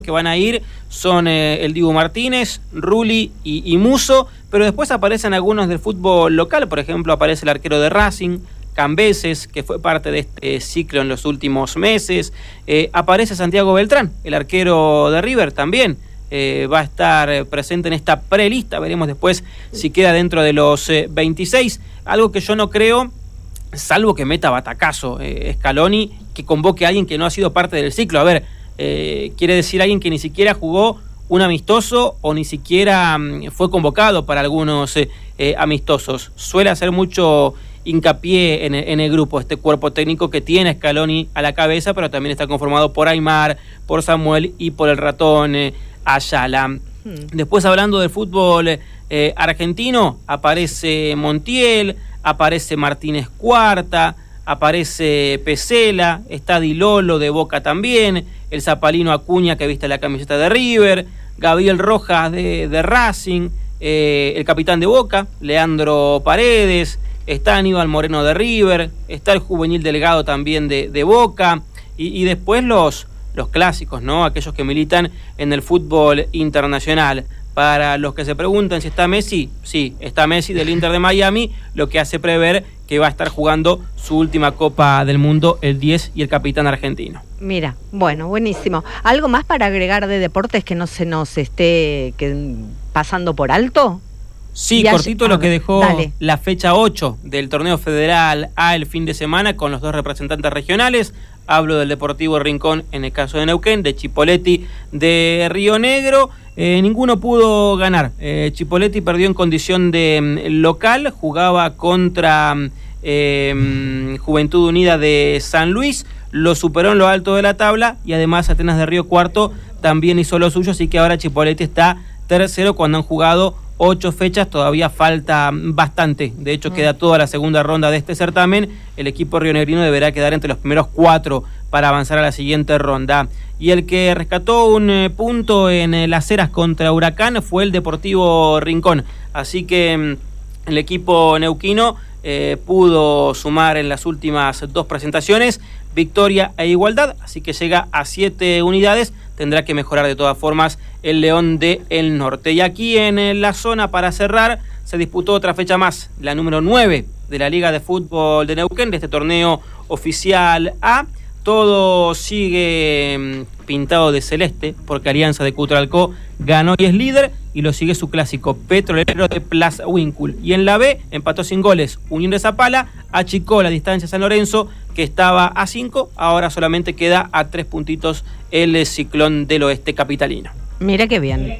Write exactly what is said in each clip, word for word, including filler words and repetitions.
que van a ir son eh, el Dibu Martínez, Rulli y, y Musso, pero después aparecen algunos del fútbol local. Por ejemplo, aparece el arquero de Racing, Cambeses, que fue parte de este ciclo en los últimos meses. Eh, aparece Santiago Beltrán, el arquero de River también. Eh, va a estar presente en esta prelista. Veremos después si queda dentro de los eh, veintiséis. Algo que yo no creo, salvo que meta batacazo eh, Scaloni, que convoque a alguien que no ha sido parte del ciclo. A ver, eh, quiere decir alguien que ni siquiera jugó un amistoso o ni siquiera um, fue convocado para algunos eh, eh, amistosos. Suele hacer mucho hincapié en, en el grupo, este cuerpo técnico que tiene Scaloni a la cabeza, pero también está conformado por Aymar, por Samuel y por el ratón eh, Ayala. Hmm. Después, hablando del fútbol eh, argentino, aparece Montiel, aparece Martínez Cuarta, aparece Pesela, está Di Lolo de Boca también, el zapalino Acuña que viste la camiseta de River, Gabriel Rojas de, de Racing, eh, el capitán de Boca, Leandro Paredes, está Aníbal Moreno de River, está el juvenil Delgado también de, de Boca, y, y después los, los clásicos, ¿no? Aquellos que militan en el fútbol internacional. Para los que se preguntan si está Messi, sí, está Messi del Inter de Miami, lo que hace prever que va a estar jugando su última Copa del Mundo, el diez, y el capitán argentino. Mira, bueno, buenísimo. ¿Algo más para agregar de deportes que no se nos esté que, pasando por alto? Sí, ya, cortito lo que dejó dale. La fecha ocho del torneo federal A el fin de semana con los dos representantes regionales. Hablo del Deportivo Rincón en el caso de Neuquén, de Chipoleti de Río Negro. Eh, ninguno pudo ganar. Eh, Chipoleti perdió en condición de um, local, jugaba contra eh, Juventud Unida de San Luis, lo superó en lo alto de la tabla y además Atenas de Río Cuarto también hizo lo suyo, así que ahora Chipoleti está tercero cuando han jugado ocho fechas, todavía falta bastante. De hecho, mm. queda toda la segunda ronda de este certamen. El equipo rionegrino deberá quedar entre los primeros cuatro para avanzar a la siguiente ronda. Y el que rescató un eh, punto en eh, las Heras contra Huracán fue el Deportivo Rincón. Así que mm, el equipo neuquino eh, pudo sumar en las últimas dos presentaciones victoria e igualdad, así que llega a siete unidades. Tendrá que mejorar de todas formas el León del Norte. Y aquí en la zona, para cerrar, se disputó otra fecha más, la número nueve de la Liga de Fútbol de Neuquén, de este torneo oficial A. Todo sigue pintado de celeste, porque Alianza de Cutralcó ganó y es líder, y lo sigue su clásico Petrolero de Plaza Winkle. Y en la B empató sin goles Unión de Zapala, achicó la distancia San Lorenzo, que estaba a cinco, ahora solamente queda a tres puntitos el Ciclón del Oeste capitalino. Mira qué bien.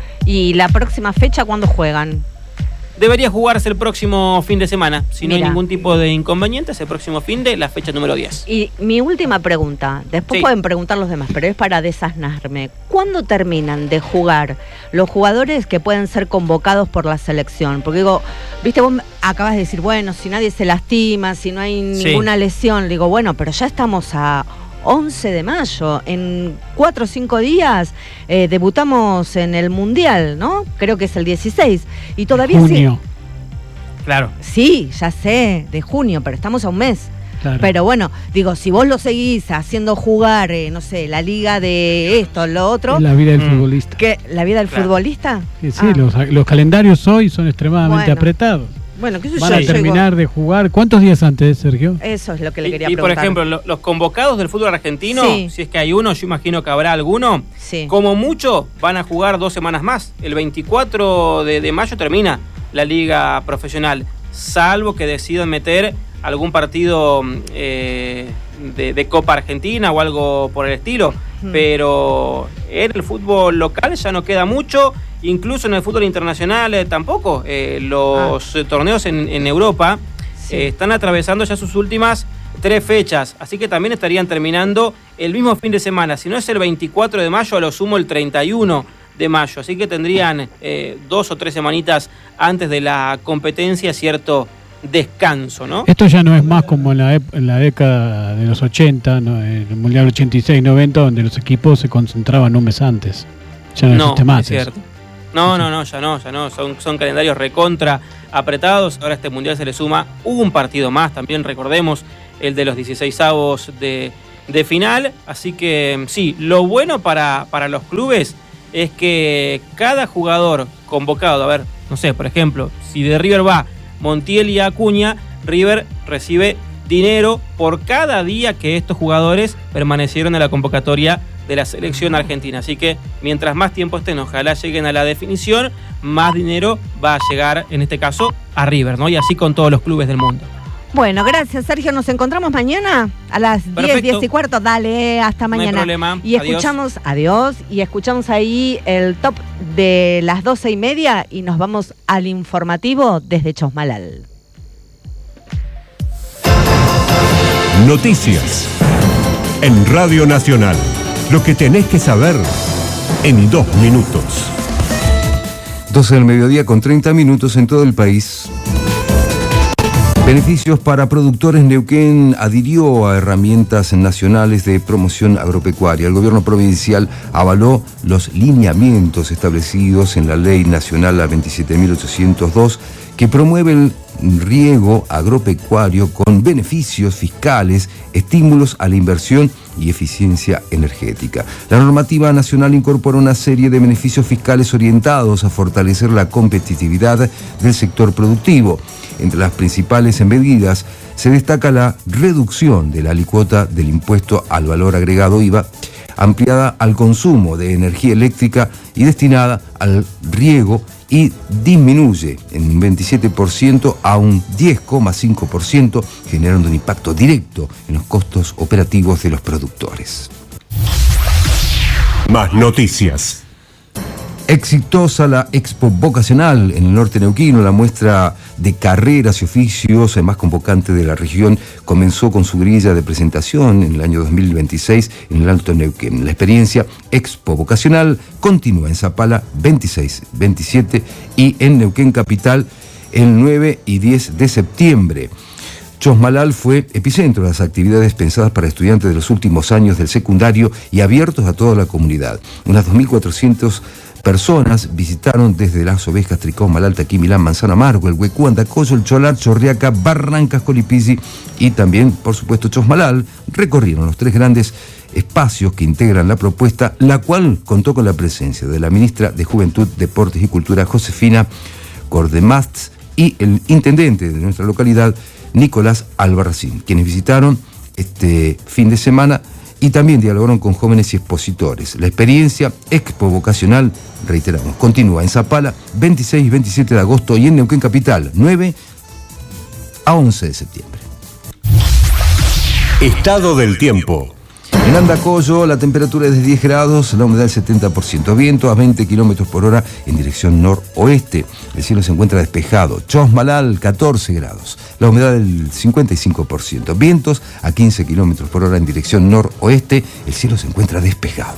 ¿Y la próxima fecha cuándo juegan? Debería jugarse el próximo fin de semana, si Mira. no hay ningún tipo de inconvenientes, el próximo fin de la fecha número diez. Y mi última pregunta, después sí. pueden preguntar los demás, pero es para desasnarme. ¿Cuándo terminan de jugar los jugadores que pueden ser convocados por la selección? Porque digo, viste, vos acabas de decir, bueno, si nadie se lastima, si no hay ninguna sí. lesión, digo, bueno, pero ya estamos a once de mayo, en cuatro o cinco días eh, debutamos en el Mundial, ¿no? Creo que es el dieciséis. Y todavía junio. Sí, claro. Sí, ya sé, de junio, pero estamos a un mes. Claro. Pero bueno, digo, si vos lo seguís haciendo jugar, eh, no sé, la liga de esto, lo otro... Es la vida del mm. futbolista. ¿Qué? ¿La vida del claro. futbolista? Sí, sí ah. los, los calendarios hoy son extremadamente bueno. apretados. Bueno, ¿qué sé Van yo? a terminar de jugar. ¿Cuántos días antes, Sergio? Eso es lo que le Y, quería y preguntar. por ejemplo, lo, los convocados del fútbol argentino, sí. si es que hay uno, yo imagino que habrá alguno, sí. como mucho van a jugar dos semanas más. El veinticuatro de, de mayo termina la liga profesional, salvo que decidan meter algún partido eh, de, de Copa Argentina o algo por el estilo, hmm. pero en el fútbol local ya no queda mucho. Incluso en el fútbol internacional eh, tampoco. Eh, los ah. torneos en, en Europa sí. eh, están atravesando ya sus últimas tres fechas, así que también estarían terminando el mismo fin de semana. Si no es el veinticuatro de mayo, a lo sumo el treinta y uno de mayo. Así que tendrían eh, dos o tres semanitas antes de la competencia cierto descanso, ¿no? Esto ya no es más como en la, en la década de los ochenta, ¿no? En el Mundial ochenta y seis noventa, donde los equipos se concentraban un mes antes. Ya no, no existe más. Es cierto. No, no, no, ya no, ya no, son, son calendarios recontra apretados. Ahora a este Mundial se le suma un partido más, también recordemos, el de los dieciseisavos de de final. Así que sí, lo bueno para, para los clubes es que cada jugador convocado, a ver, no sé, por ejemplo, si de River va Montiel y Acuña, River recibe dinero por cada día que estos jugadores permanecieron en la convocatoria de la selección argentina. Así que mientras más tiempo estén, ojalá lleguen a la definición, más dinero va a llegar, en este caso, a River, ¿no? Y así con todos los clubes del mundo. Bueno, gracias, Sergio. Nos encontramos mañana a las diez, diez y cuarto. Dale, hasta mañana. No hay problema. Y escuchamos, adiós. adiós, y escuchamos ahí el top de las doce y media y nos vamos al informativo desde Chosmalal. Noticias en Radio Nacional. Lo que tenés que saber en dos minutos. doce del mediodía con treinta minutos en todo el país. Beneficios para productores. Neuquén adhirió a herramientas nacionales de promoción agropecuaria. El gobierno provincial avaló los lineamientos establecidos en la Ley Nacional veintisiete mil ochocientos dos que promueve el riego agropecuario con beneficios fiscales, estímulos a la inversión y eficiencia energética. La normativa nacional incorpora una serie de beneficios fiscales orientados a fortalecer la competitividad del sector productivo. Entre las principales medidas se destaca la reducción de la alícuota del impuesto al valor agregado I V A, ampliada al consumo de energía eléctrica y destinada al riego, y disminuye en un veintisiete por ciento a un diez coma cinco por ciento, generando un impacto directo en los costos operativos de los productores. Más noticias. Exitosa la Expo Vocacional en el norte neuquino. La muestra de carreras y oficios más convocante de la región comenzó con su grilla de presentación en el año dos mil veintiséis en el Alto Neuquén. La experiencia Expo Vocacional continúa en Zapala veintiséis, veintisiete y en Neuquén Capital el nueve y diez de septiembre. Chosmalal fue epicentro de las actividades pensadas para estudiantes de los últimos años del secundario y abiertos a toda la comunidad. Unas dos mil cuatrocientas personas visitaron desde Las Ovejas, Tricó, Malalta, Quimilán, Manzana Amargo, el Huecú, Andacollo, el Cholar, Chorriaca, Barrancas, Colipizzi y también, por supuesto, Chosmalal. Recorrieron los tres grandes espacios que integran la propuesta, la cual contó con la presencia de la ministra de Juventud, Deportes y Cultura, Josefina Cordemast, y el intendente de nuestra localidad, Nicolás Albarracín, quienes visitaron este fin de semana y también dialogaron con jóvenes y expositores. La experiencia Expo Vocacional, reiteramos, continúa en Zapala veintiséis y veintisiete de agosto y en Neuquén Capital nueve a once de septiembre. Estado del tiempo. En Andacollo la temperatura es de diez grados, la humedad del setenta por ciento, viento a veinte kilómetros por hora en dirección noroeste. El cielo se encuentra despejado. Chosmalal, catorce grados, la humedad del cincuenta y cinco por ciento, vientos a quince kilómetros por hora en dirección noroeste. El cielo se encuentra despejado.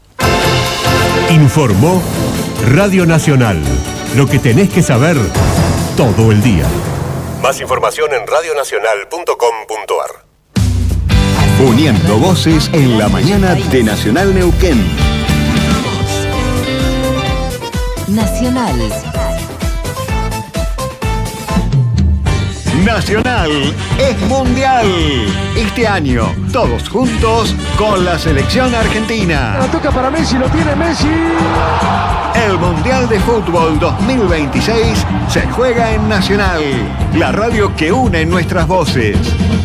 Informó Radio Nacional. Lo que tenés que saber todo el día. Más información en radio nacional punto com punto ar. Uniendo voces en la mañana de Nacional Neuquén. Nacional. Nacional es mundial. Este año, todos juntos con la selección argentina. La toca para Messi, lo tiene Messi. El Mundial de Fútbol dos mil veintiséis se juega en Nacional, la radio que une nuestras voces.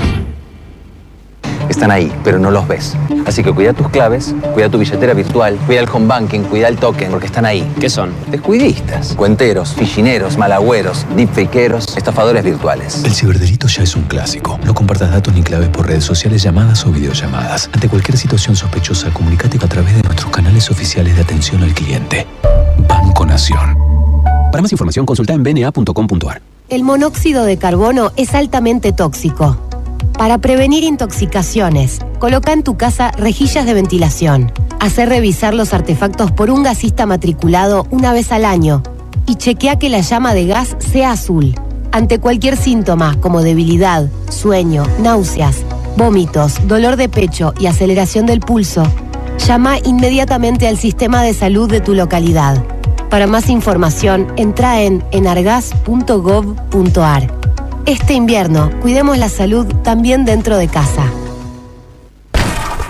Están ahí, pero no los ves. Así que cuida tus claves, cuida tu billetera virtual, cuida el home banking, cuida el token, porque están ahí. ¿Qué son? Descuidistas, cuenteros, fichineros, malagüeros, deepfakeros, estafadores virtuales. El ciberdelito ya es un clásico. No compartas datos ni claves por redes sociales, llamadas o videollamadas. Ante cualquier situación sospechosa, comunícate a través de nuestros canales oficiales de atención al cliente. Banco Nación. Para más información, consulta en b n a punto com punto ar. El monóxido de carbono es altamente tóxico. Para prevenir intoxicaciones, coloca en tu casa rejillas de ventilación. Hacé revisar los artefactos por un gasista matriculado una vez al año y chequea que la llama de gas sea azul. Ante cualquier síntoma como debilidad, sueño, náuseas, vómitos, dolor de pecho y aceleración del pulso, llama inmediatamente al sistema de salud de tu localidad. Para más información, entra en enargas punto gov punto ar. Este invierno, cuidemos la salud también dentro de casa.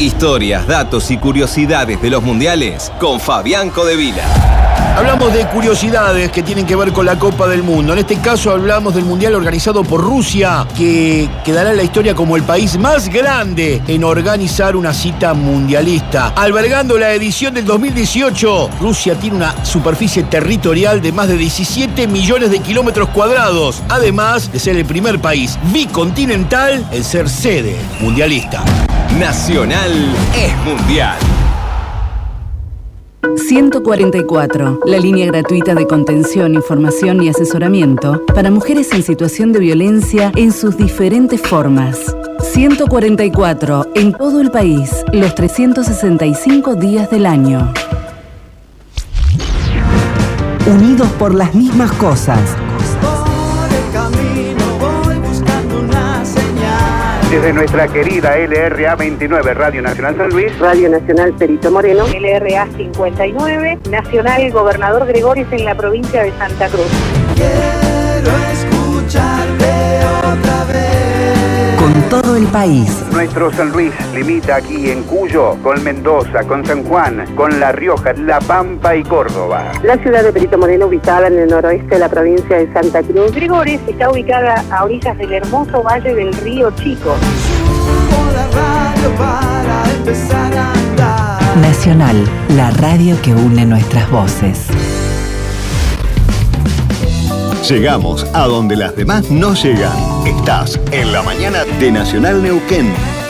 Historias, datos y curiosidades de los mundiales con Fabián Codevila. Hablamos de curiosidades que tienen que ver con la Copa del Mundo. En este caso hablamos del mundial organizado por Rusia, que quedará en la historia como el país más grande en organizar una cita mundialista. Albergando la edición del dos mil dieciocho, Rusia tiene una superficie territorial de más de diecisiete millones de kilómetros cuadrados, además de ser el primer país bicontinental en ser sede mundialista. Nacional es mundial. ciento cuarenta y cuatro, la línea gratuita de contención, información y asesoramiento para mujeres en situación de violencia en sus diferentes formas. ciento cuarenta y cuatro, en todo el país, los trescientos sesenta y cinco días del año. Unidos por las mismas cosas. Desde nuestra querida L R A veintinueve, Radio Nacional San Luis, Radio Nacional Perito Moreno, L R A cincuenta y nueve, Nacional Gobernador Gregores en la provincia de Santa Cruz. Quiero escucharte otra vez. Con todo el país. Nuestro San Luis limita aquí en Cuyo con Mendoza, con San Juan, con La Rioja, La Pampa y Córdoba. La ciudad de Perito Moreno, ubicada en el noroeste de la provincia de Santa Cruz. Gregores está ubicada a orillas del hermoso valle del Río Chico. Subo la radio para empezar a andar. Nacional, la radio que une nuestras voces. Llegamos a donde las demás no llegan. Estás en la mañana de Nacional Neuquén.